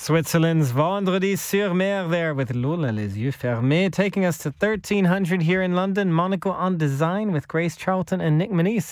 Switzerland's Vendredi-sur-Mer there with Lola Les Yeux Fermés, taking us to 1300 here in London. Monaco on Design with Grace Charlton and Nick Manise.